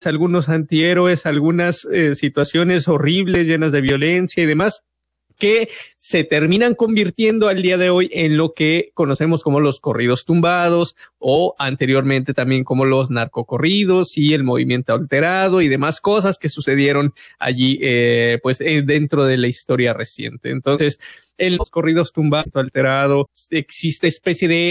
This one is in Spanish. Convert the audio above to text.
algunos antihéroes, algunas situaciones horribles, llenas de violencia y demás, que se terminan convirtiendo al día de hoy en lo que conocemos como los corridos tumbados o anteriormente también como los narcocorridos y el movimiento alterado y demás cosas que sucedieron allí dentro de la historia reciente. Entonces, en los corridos tumbados alterado existe especie de